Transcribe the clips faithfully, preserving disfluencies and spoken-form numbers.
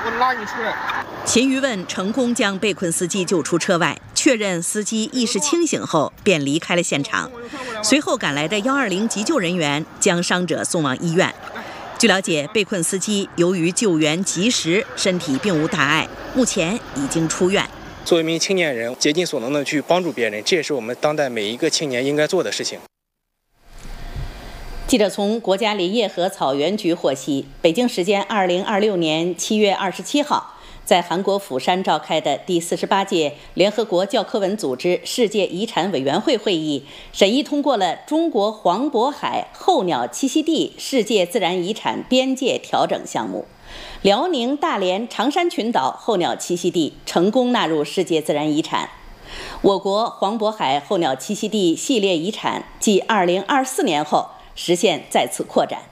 我拉你出来。 秦于问成功将被困司机救出车外，确认司机意识清醒后，便离开了现场。随后赶来的一二零急救人员将伤者送往医院。据了解，被困司机由于救援及时，身体并无大碍，目前已经出院。 作为一名青年人，竭尽所能的去帮助别人，这也是我们当代每一个青年应该做的事情。 记者从国家林业和草原局获悉，北京时间二零二六年七月二十七号，在韩国釜山召开的第四十八届联合国教科文组织世界遗产委员会会议，审议通过了中国黄渤海候鸟栖息地世界自然遗产边界调整项目。辽宁大连长山群岛候鸟栖息地成功纳入世界自然遗产。我国黄渤海候鸟栖息地系列遗产继二零二四年后实现再次扩展。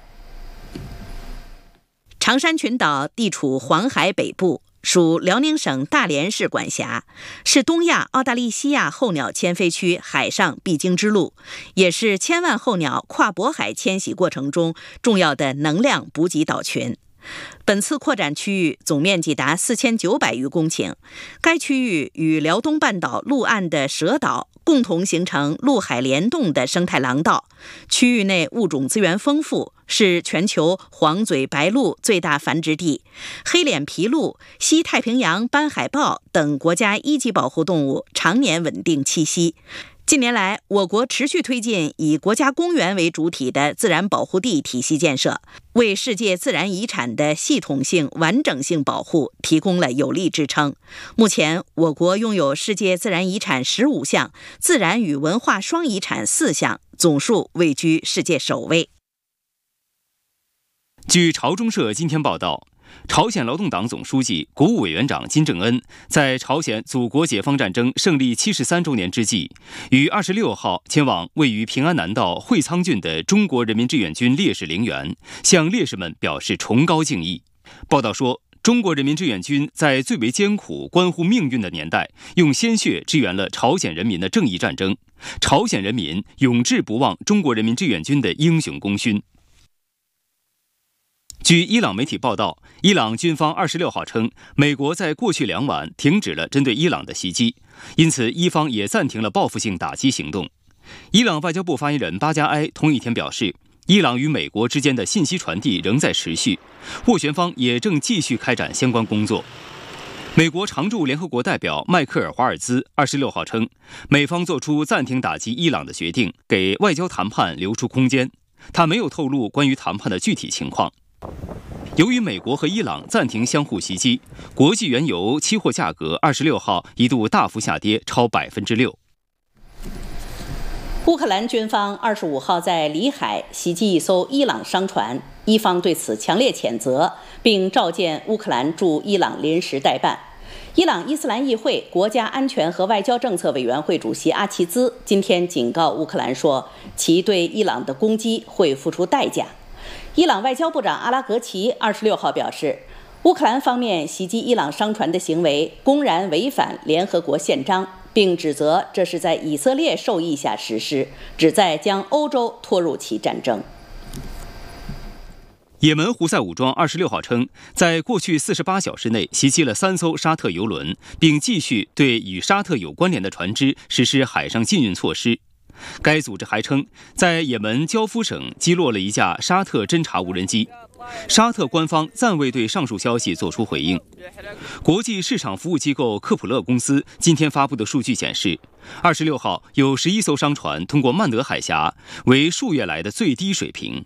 长山群岛地处黄海北部，属辽宁省大连市管辖，是东亚澳大利西亚候鸟迁飞区海上必经之路，也是千万候鸟跨渤海迁徙过程中重要的能量补给岛群。本次扩展区域总面积达四千九百余公顷，该区域与辽东半岛陆岸的蛇岛共同形成陆海联动的生态廊道，区域内物种资源丰富，是全球黄嘴白鹭最大繁殖地，黑脸琵鹭、西太平洋斑海豹等国家一级保护动物常年稳定栖息。近年来，我国持续推进以国家公园为主体的自然保护地体系建设，为世界自然遗产的系统性、完整性保护提供了有力支撑。目前，我国拥有世界自然遗产十五项，自然与文化双遗产四项，总数位居世界首位。 据朝中社今天报道，朝鲜劳动党总书记、国务委员长金正恩在朝鲜祖国解放战争胜利七十三周年之际，于二十六号前往位于平安南道会仓郡的中国人民志愿军烈士陵园，向烈士们表示崇高敬意。报道说，中国人民志愿军在最为艰苦、关乎命运的年代，用鲜血支援了朝鲜人民的正义战争，朝鲜人民永志不忘中国人民志愿军的英雄功勋。据伊朗媒体报道，伊朗军方二十六号称，美国在过去两晚停止了针对伊朗的袭击，因此伊方也暂停了报复性打击行动。伊朗外交部发言人巴加埃同一天表示，伊朗与美国之间的信息传递仍在持续，斡旋方也正继续开展相关工作。美国常驻联合国代表迈克尔·华尔兹二十六号称，美方做出暂停打击伊朗的决定，给外交谈判留出空间。他没有透露关于谈判的具体情况。由于美国和伊朗暂停相互袭击，国际原油期货价格二十六号一度大幅下跌超百分之六。 乌克兰军方二十五号在里海袭击一艘伊朗商船，伊方对此强烈谴责，并召见乌克兰驻伊朗临时代办。伊朗伊斯兰议会国家安全和外交政策委员会主席阿齐兹今天警告乌克兰说，其对伊朗的攻击会付出代价。伊朗外交部长阿拉格齐二十六号表示，乌克兰方面袭击伊朗商船的行为公然违反联合国宪章，并指责这是在以色列授意下实施，旨在将欧洲拖入其战争。 也门胡塞武装二十六号称，在过去四十八小时内袭击了三艘沙特油轮，并继续对与沙特有关联的船只实施海上禁运措施。该组织还称，在也门焦夫省击落了一架沙特侦察无人机。沙特官方暂未对上述消息作出回应。国际市场服务机构科普勒公司今天发布的数据显示，二十六号有十一艘商船通过曼德海峡，为数月来的最低水平。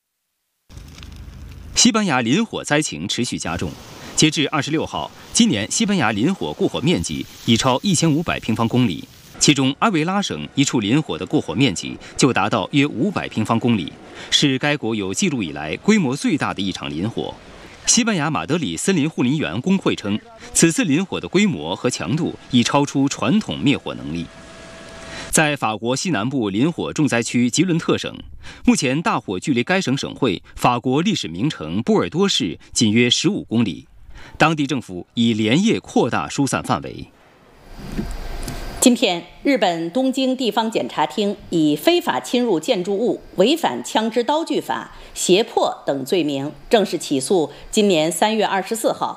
西班牙林火灾情持续加重，截至二十六号，今年西班牙林火过火面积已超一千五百平方公里。其中，阿维拉省一处林火的过火面积就达到约五百平方公里，是该国有记录以来规模最大的一场林火。西班牙马德里森林护林员工会称，此次林火的规模和强度已超出传统灭火能力。在法国西南部林火重灾区吉伦特省，目前大火距离该省省会法国历史名城波尔多市仅约十五公里，当地政府已连夜扩大疏散范围。 今天，日本东京地方检察厅以非法侵入建筑物、违反枪支刀具法、胁迫等罪名，正式起诉今年三月二十四号